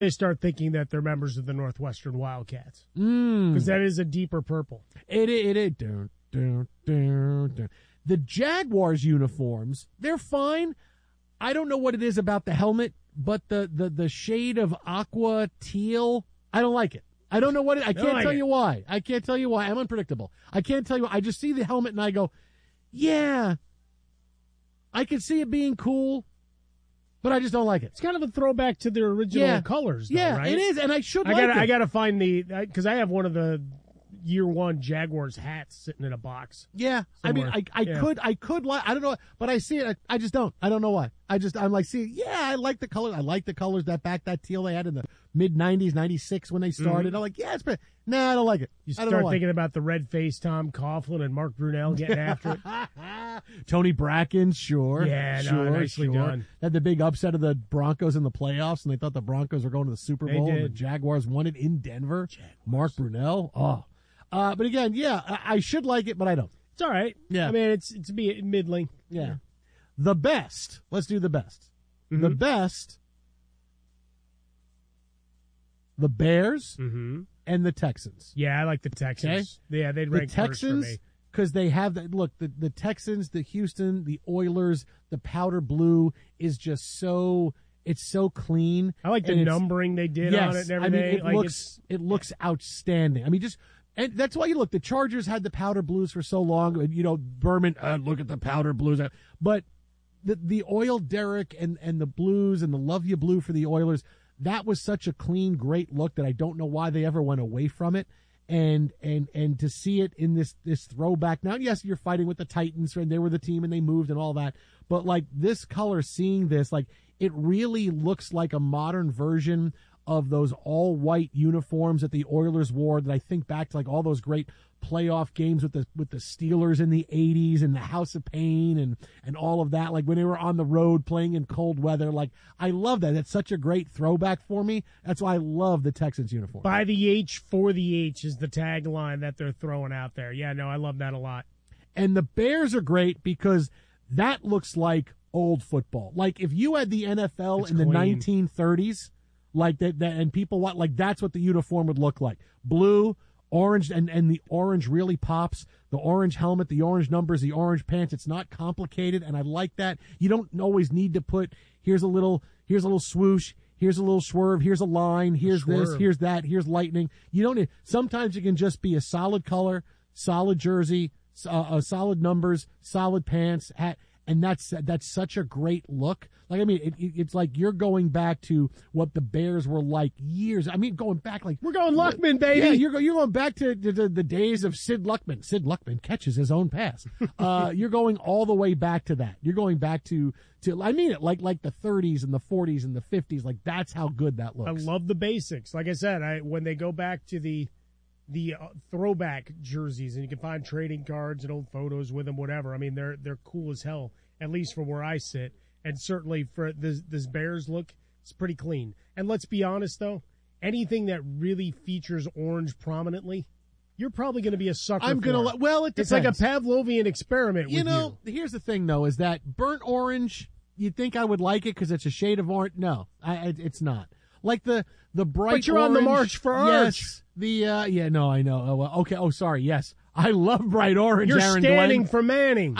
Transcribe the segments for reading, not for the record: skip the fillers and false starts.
they start thinking that they're members of the Northwestern Wildcats. Because that is a deeper purple. It. The Jaguars uniforms, they're fine. I don't know what it is about the helmet, but the shade of aqua teal, I don't like it. I don't know what it, I can't tell you why. I can't tell you why. I'm unpredictable. I can't tell you why. I just see the helmet and I go, yeah, I can see it being cool, but I just don't like it. It's kind of a throwback to their original colors, though, right? It is, and I should like it. I got to find because I have one of the year one Jaguars hats sitting in a box. Yeah, somewhere. I mean, I could like, I don't know, but I see it. I just don't. I don't know why. I'm like, see, yeah, I like the colors. I like the colors that teal they had in the mid '90s, '96 when they started. I'm like, yeah, it's pretty. Nah, I don't like it. You start thinking about the red-faced Tom Coughlin and Mark Brunell getting after it. Tony Bracken, sure. Yeah, nicely done. Had the big upset of the Broncos in the playoffs, and they thought the Broncos were going to the Super Bowl, and the Jaguars won it in Denver. Mark Brunell, but again, yeah, I should like it, but I don't. It's all right. Yeah. I mean, it's middling. Yeah. The best. Let's do the best. Mm-hmm. The best. The Bears and the Texans. Yeah, I like the Texans. Okay? Yeah, they'd rank first for me. Because they have the Texans, the Houston, the Oilers, the powder blue is just so. It's so clean. I like the numbering they did on it and everything. I mean, it looks outstanding. I mean, and that's why you look. The Chargers had the powder blues for so long. You know, Berman, look at the powder blues. But the oil derrick and the blues and the love you blue for the Oilers, that was such a clean, great look that I don't know why they ever went away from it. And to see it in this throwback now, yes, you're fighting with the Titans and they were the team and they moved and all that. But like this color, seeing this, like it really looks like a modern version of those all white uniforms that the Oilers wore that I think back to like all those great playoff games with the Steelers in the 80s and the House of Pain and all of that, like when they were on the road playing in cold weather. Like I love that. It's such a great throwback for me. That's why I love the Texans uniform. By the H for the H is the tagline that they're throwing out there. Yeah, no, I love that a lot. And the Bears are great because that looks like old football. Like if you had the NFL in the 1930s, like that, and people want, like that's what the uniform would look like. Blue, orange, and the orange really pops. The orange helmet, the orange numbers, the orange pants. It's not complicated, and I like that. You don't always need to put here's a little swoosh, here's a little swerve, here's a line, here's this, here's that, here's lightning. You don't need. Sometimes it can just be a solid color, solid jersey, solid numbers, solid pants, hat. And that's such a great look. Like, I mean, it's like you're going back to what the Bears were like years. I mean, going back like we're going Luckman, baby. Yeah, you're going back to the days of Sid Luckman. Sid Luckman catches his own pass. You're going all the way back to that. You're going back to I mean it like the 30s and the 40s and the 50s. Like that's how good that looks. I love the basics. Like I said, when they go back to the throwback jerseys, and you can find trading cards and old photos with them, whatever. I mean, they're cool as hell, at least from where I sit. And certainly for this Bears look, it's pretty clean. And let's be honest, though, anything that really features orange prominently, you're probably going to be a sucker for. Well, it depends. It's like a Pavlovian experiment with you. Here's the thing, though, is that burnt orange, you'd think I would like it because it's a shade of orange. No, it's not. Like the bright But you're orange, on the march for orange. Yes. No, I know. Oh, well, okay. Oh, sorry. Yes. I love bright orange. You're Aaron standing Glenn. for Manning.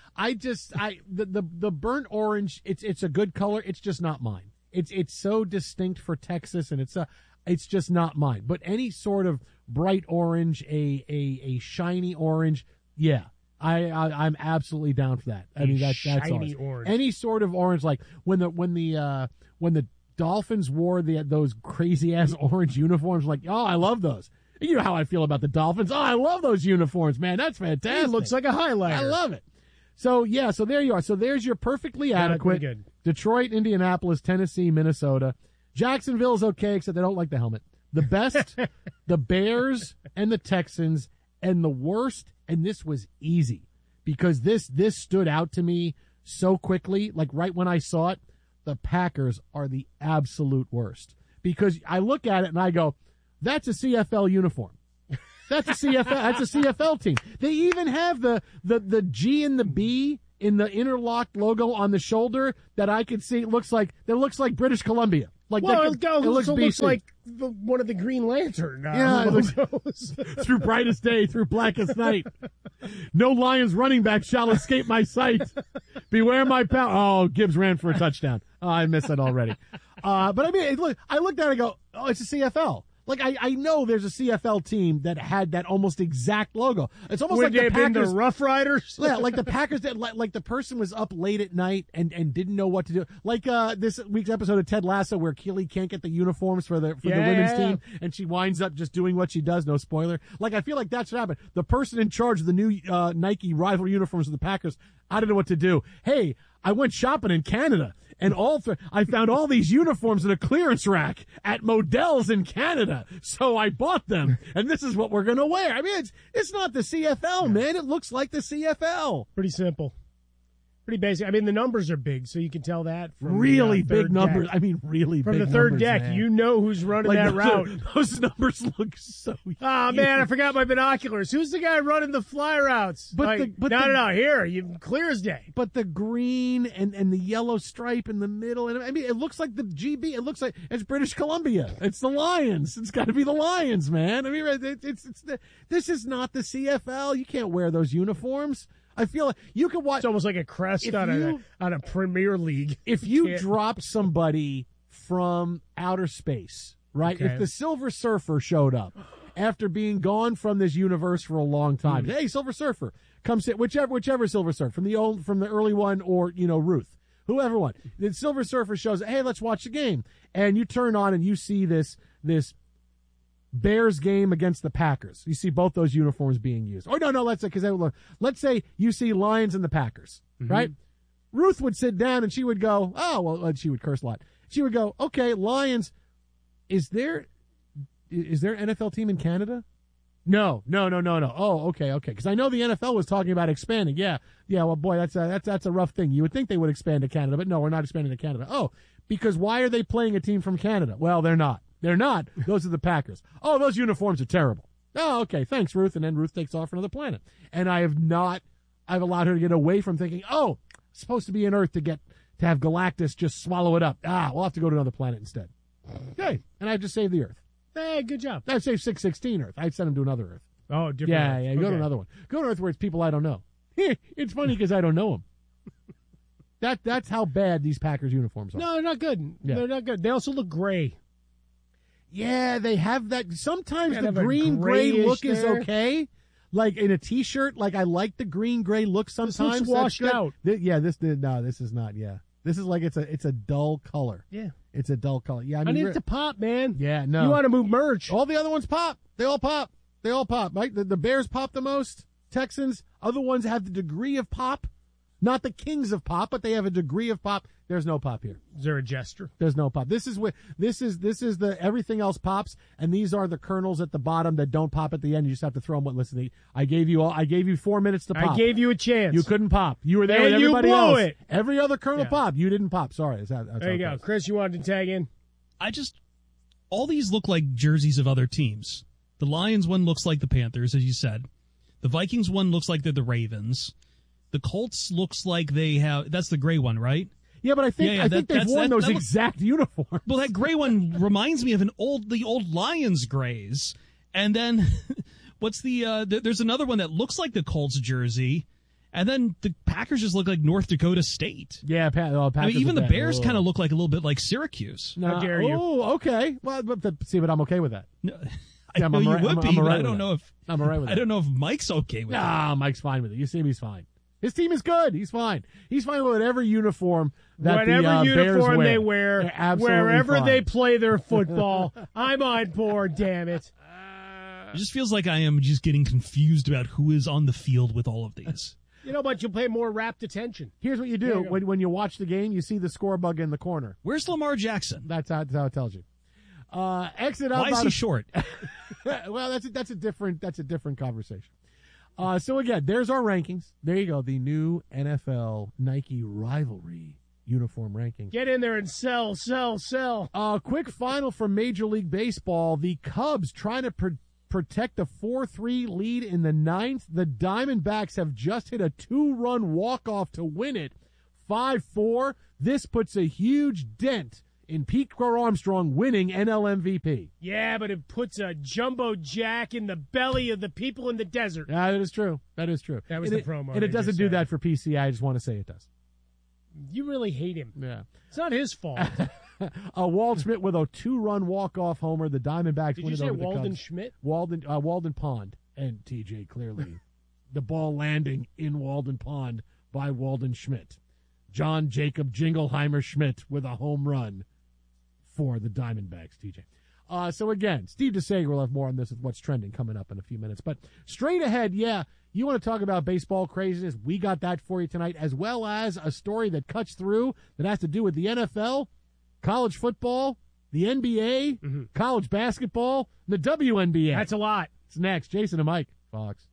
The burnt orange, it's a good color. It's just not mine. It's so distinct for Texas, and it's just not mine. But any sort of bright orange, a shiny orange, yeah. I'm absolutely down for that. I mean, that's shiny orange. Any sort of orange, like when the Dolphins wore those crazy ass orange uniforms. Like, oh, I love those. You know how I feel about the Dolphins. Oh, I love those uniforms, man. That's fantastic. It looks like a highlighter. I love it. So yeah, so there you are. So there's your perfectly adequate. Good. Detroit, Indianapolis, Tennessee, Minnesota. Jacksonville's okay, except they don't like the helmet. The best, the Bears and the Texans, and the worst. And this was easy because this stood out to me so quickly. Like right when I saw it. The Packers are the absolute worst because I look at it and I go, that's a CFL uniform. That's a CFL team. They even have the G and the B in the interlocked logo on the shoulder that I could see looks like British Columbia. Like Well, that, it also looks BC. like one of the Green Lantern Yeah, it looks- logos. Through brightest day, through blackest night. No Lions running back shall escape my sight. Beware my pal. Oh, Gibbs ran for a touchdown. Oh, I missed it already. But I mean, I looked at it and go, oh, it's a CFL. Like, I know there's a CFL team that had that almost exact logo. It's almost Would like they the have been the Packers. Rough Riders? Yeah, like the Packers did, like the person was up late at night and didn't know what to do. Like this week's episode of Ted Lasso where Keely can't get the uniforms for the women's team and she winds up just doing what she does, no spoiler. Like I feel like that's what happened. The person in charge of the new Nike rival uniforms of the Packers, I don't know what to do. Hey, I went shopping in Canada and I found all these uniforms in a clearance rack at Modell's in Canada. So I bought them and this is what we're going to wear. I mean, it's not the CFL, man. It looks like the CFL. Pretty simple. Pretty basic. I mean, the numbers are big, so you can tell that from Really the, big third numbers. deck. I mean, really From big the third numbers, deck, man. you know who's running Like, that route. Those numbers look so huge. Oh, man, I forgot my binoculars. Who's the guy running the fly routes? No, here, clear as day. But the green and the yellow stripe in the middle, and I mean, it looks like the GB. It looks like it's British Columbia. It's the Lions. It's got to be the Lions, man. I mean, this is not the CFL. You can't wear those uniforms. I feel like you could watch. It's almost like a crest on a Premier League. If you dropped somebody from outer space, right? Okay. If the Silver Surfer showed up after being gone from this universe for a long time, hey, Silver Surfer, come sit whichever Silver Surfer from the early one or Ruth, whoever one. The Silver Surfer shows, hey, let's watch the game, and you turn on and you see this Bears game against the Packers. You see both those uniforms being used. Or no, let's say you see Lions and the Packers, right? Ruth would sit down and she would go, oh, well, she would curse a lot. She would go, okay, Lions, is there an NFL team in Canada? No. Oh, okay. Because I know the NFL was talking about expanding. Yeah. Well, boy, that's a rough thing. You would think they would expand to Canada, but no, we're not expanding to Canada. Oh, because why are they playing a team from Canada? Well, they're not. They're not. Those are the Packers. Oh, those uniforms are terrible. Oh, okay. Thanks, Ruth. And then Ruth takes off for another planet. And I've allowed her to get away from thinking, oh, it's supposed to be an Earth to have Galactus just swallow it up. We'll have to go to another planet instead. Okay. And I've just saved the Earth. Hey, good job. I'd save 616 Earth. I'd send him to another Earth. Oh, different. Yeah. Go to another one. Go to Earth where it's people I don't know. It's funny because I don't know them. That's how bad these Packers uniforms are. No, they're not good. Yeah. They're not good. They also look gray. Yeah, they have that. Sometimes Kind the of a green-gray grayish look is there. okay. Like in a T-shirt, like I like the green-gray look sometimes. looks washed That's good. out. This is not. Yeah, this is like it's a dull color. Yeah. It's a dull color. Yeah, I need it to pop, man. Yeah, no. You want to move merch. All the other ones pop. They all pop. Right? The Bears pop the most. Texans. Other ones have the degree of pop. Not the kings of pop, but they have a degree of pop. There's no pop here. Is there a gesture? There's no pop. This is the everything else pops, and these are the kernels at the bottom that don't pop at the end. You just have to throw them. Listen, I gave you 4 minutes to pop. I gave you a chance. You couldn't pop. You were there And with you everybody blew else. it. Every other kernel Yeah. popped. You didn't pop. Sorry. That's There you go. Chris, you wanted to tag in? All these look like jerseys of other teams. The Lions one looks like the Panthers, as you said. The Vikings one looks like they're the Ravens. The Colts looks like that's the gray one, right? Yeah, but I think they've worn those exact uniforms. Well, that gray one reminds me of the old Lions grays. And then what's there's another one that looks like the Colts jersey. And then the Packers just look like North Dakota State. Yeah, Packers even the Bears kind kind of look like a little bit like Syracuse. How dare you. Oh, okay. Well, but I'm okay with that. No, Yeah, I know you would be, I'm all but right I with don't that. know if I'm all right with I that. don't know if Mike's okay with it. Nah, Mike's fine with it. You see him, he's fine. His team is good. He's fine. He's fine with whatever uniform that Whatever the uniform Bears they They're wear, absolutely wherever fine. they play their football, I'm on board, damn it. It just feels like I am just getting confused about who is on the field with all of these. You know, but you'll pay more rapt attention. Here's what you There do you go. when you watch the game. You see the score bug in the corner. Where's Lamar Jackson? That's how it tells you. Exit out. Why is he short? Well, that's a different conversation. So again, there's our rankings. There you go. The new NFL Nike rivalry uniform rankings. Get in there and sell. Quick final from Major League Baseball. The Cubs trying to protect a 4-3 lead in the ninth. The Diamondbacks have just hit a 2-run walk-off to win it, 5-4. This puts a huge dent in Pete Armstrong winning NL MVP. Yeah, but it puts a jumbo jack in the belly of the people in the desert. Yeah, that is true. That is true. That was and the promo. And it doesn't do that for PCI. I just want to say it does. You really hate him. Yeah. It's not his fault. Wald Schmidt with a 2-run walk-off homer. The Diamondbacks Did win you it say over the Walden Cubs. Schmidt? Walden Pond. And TJ, clearly. The ball landing in Walden Pond by Walden Schmidt. John Jacob Jingleheimer Schmidt with a home run for the Diamondbacks, TJ. So again, Steve DeSager will have more on this with what's trending coming up in a few minutes. But straight ahead, yeah, you want to talk about baseball craziness? We got that for you tonight, as well as a story that cuts through that has to do with the NFL, college football, the NBA, college basketball, the WNBA. That's a lot. It's next. Jason and Mike, Fox.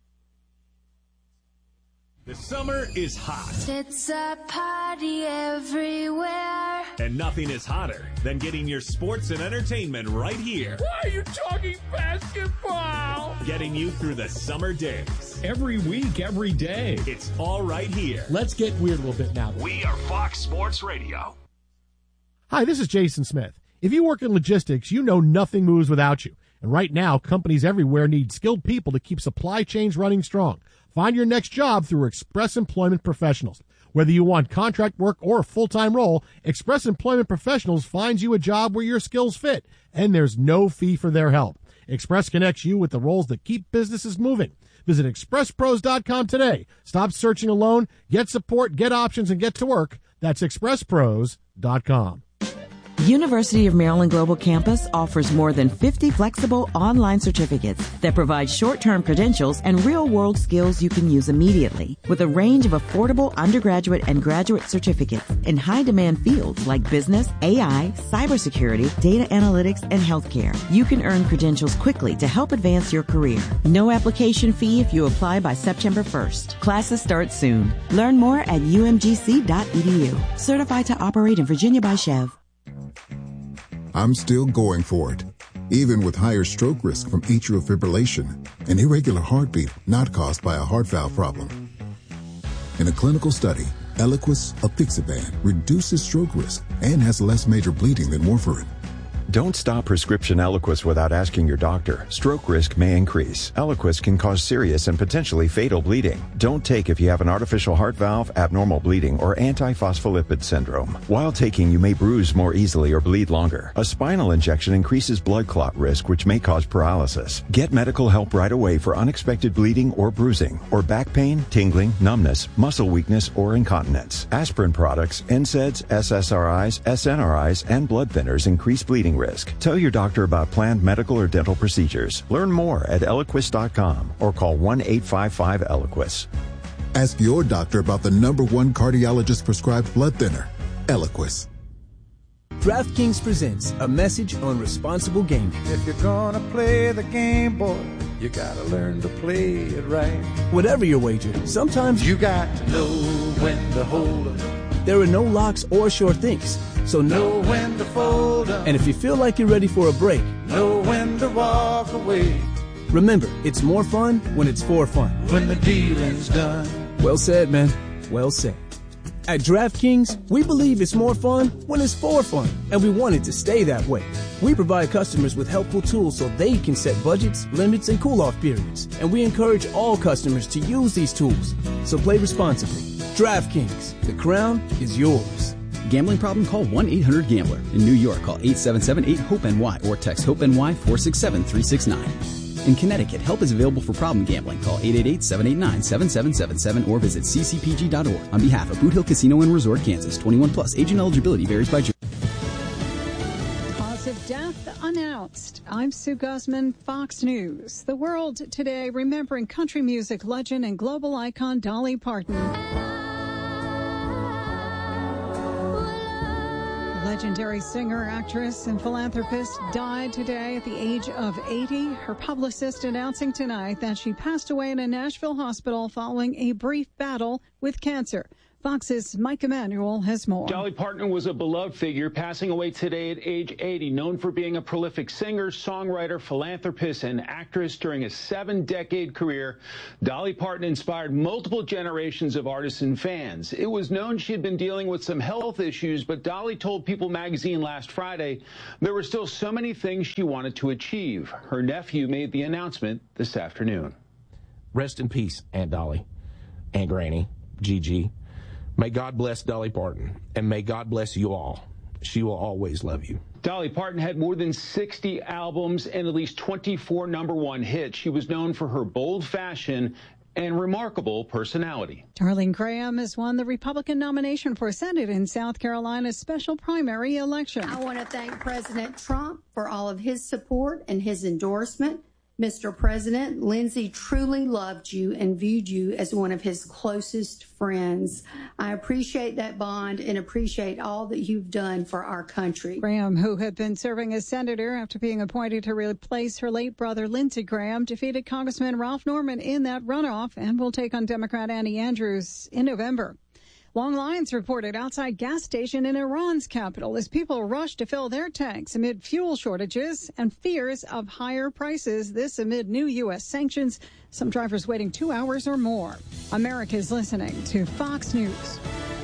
The summer is hot. It's a party everywhere. And nothing is hotter than getting your sports and entertainment right here. Why are you talking basketball? Getting you through the summer days. Every week, every day. It's all right here. Let's get weird a little bit now. We are Fox Sports Radio. Hi, this is Jason Smith. If you work in logistics, you know nothing moves without you. And right now, companies everywhere need skilled people to keep supply chains running strong. Find your next job through Express Employment Professionals. Whether you want contract work or a full-time role, Express Employment Professionals finds you a job where your skills fit, and there's no fee for their help. Express connects you with the roles that keep businesses moving. Visit expresspros.com today. Stop searching alone, get support, get options, and get to work. That's expresspros.com. University of Maryland Global Campus offers more than 50 flexible online certificates that provide short-term credentials and real-world skills you can use immediately. With a range of affordable undergraduate and graduate certificates in high-demand fields like business, AI, cybersecurity, data analytics, and healthcare, you can earn credentials quickly to help advance your career. No application fee if you apply by September 1st. Classes start soon. Learn more at umgc.edu. Certified to operate in Virginia by Chev. I'm still going for it, even with higher stroke risk from atrial fibrillation, an irregular heartbeat not caused by a heart valve problem. In a clinical study, Eliquis apixaban reduces stroke risk and has less major bleeding than warfarin. Don't stop prescription Eliquis without asking your doctor. Stroke risk may increase. Eliquis can cause serious and potentially fatal bleeding. Don't take if you have an artificial heart valve, abnormal bleeding, or antiphospholipid syndrome. While taking, you may bruise more easily or bleed longer. A spinal injection increases blood clot risk, which may cause paralysis. Get medical help right away for unexpected bleeding or bruising, or back pain, tingling, numbness, muscle weakness, or incontinence. Aspirin products, NSAIDs, SSRIs, SNRIs, and blood thinners increase bleeding risk. Tell your doctor about planned medical or dental procedures. Learn more at Eliquis.com or call 1-855-ELIQUIS. Ask your doctor about the #1 cardiologist prescribed blood thinner, Eliquis. DraftKings presents a message on responsible gaming. If you're gonna play the game, boy, you gotta learn to play it right. Whatever your wager, sometimes you got to know when to hold 'em. There are no locks or sure things, so know when to fold 'em. And if you feel like you're ready for a break, know when to walk away. Remember, it's more fun when it's for fun. When the dealing's done. Well said, man. Well said. At DraftKings, we believe it's more fun when it's for fun, and we want it to stay that way. We provide customers with helpful tools so they can set budgets, limits, and cool-off periods, and we encourage all customers to use these tools. So play responsibly. DraftKings, the crown is yours. Gambling problem? Call 1-800-GAMBLER. In New York, call 877-8-HOPE-NY or text HOPE-NY 467-369. In Connecticut, help is available for problem gambling. Call 888-789-7777 or visit ccpg.org. On behalf of Boot Hill Casino and Resort, Kansas, 21 plus. Age and eligibility varies by jurisdiction. Cause of death announced. I'm Sue Guzman, Fox News. The world today remembering country music legend and global icon Dolly Parton. Legendary singer, actress, and philanthropist died today at the age of 80. Her publicist announcing tonight that she passed away in a Nashville hospital following a brief battle with cancer. Fox's Mike Emanuel has more. Dolly Parton was a beloved figure, passing away today at age 80, known for being a prolific singer, songwriter, philanthropist, and actress. During a 7-decade career, Dolly Parton inspired multiple generations of artists and fans. It was known she had been dealing with some health issues, but Dolly told People magazine last Friday there were still so many things she wanted to achieve. Her nephew made the announcement this afternoon. Rest in peace, Aunt Dolly, Aunt Granny, Gigi. May God bless Dolly Parton, and may God bless you all. She will always love you. Dolly Parton had more than 60 albums and at least 24 #1 hits. She was known for her bold fashion and remarkable personality. Darlene Graham has won the Republican nomination for Senate in South Carolina's special primary election. I want to thank President Trump for all of his support and his endorsement. Mr. President, Lindsey truly loved you and viewed you as one of his closest friends. I appreciate that bond and appreciate all that you've done for our country. Graham, who had been serving as senator after being appointed to replace her late brother Lindsey Graham, defeated Congressman Ralph Norman in that runoff and will take on Democrat Annie Andrews in November. Long lines reported outside gas station in Iran's capital as people rush to fill their tanks amid fuel shortages and fears of higher prices. This amid new U.S. sanctions, some drivers waiting 2 hours or more. America's listening to Fox News.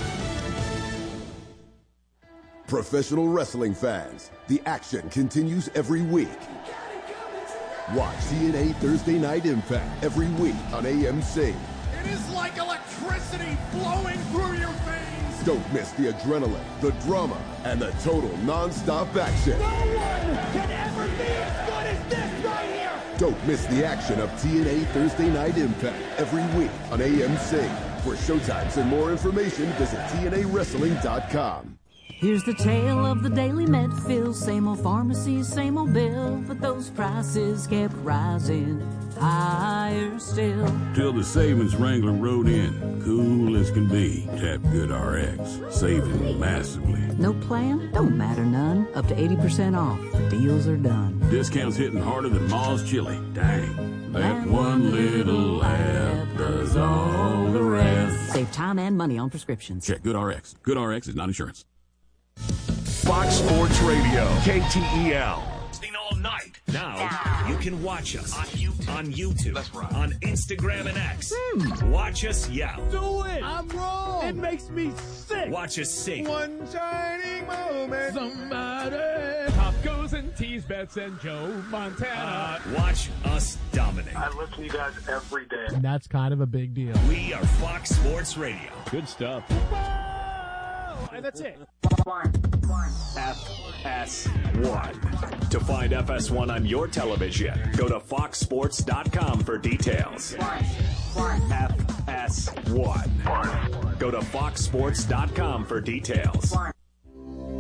Professional wrestling fans, the action continues every week. Watch TNA Thursday Night Impact every week on AMC. It is like electricity flowing through your veins. Don't miss the adrenaline, the drama, and the total non-stop action. No one can ever be as good as this right here. Don't miss the action of TNA Thursday Night Impact every week on AMC. For showtimes and more information, visit TNAWrestling.com. Here's the tale of the Daily Medfield. Same old pharmacy, same old bill, but those prices kept rising higher still. Till the savings Wrangler rode in, cool as can be. Tap Good RX, saving massively. No plan? Don't matter none. Up to 80% off. The deals are done. Discounts hitting harder than Ma's chili. Dang. That one little app does all the rest. Save time and money on prescriptions. Check Good RX. Good RX is not insurance. Fox Sports Radio, KTEL. Listening all night. Now you can watch us on YouTube, that's right, on Instagram and X. Watch us yell. Do it. I'm wrong. It makes me sick. Watch us sing. One shining moment. Somebody. Pop goes and tease Bets and Joe Montana. Watch us dominate. I listen to you guys every day. And that's kind of a big deal. We are Fox Sports Radio. Good stuff. And that's it. FS1. To find FS1 on your television, go to foxsports.com for details. FS1. Go to foxsports.com for details.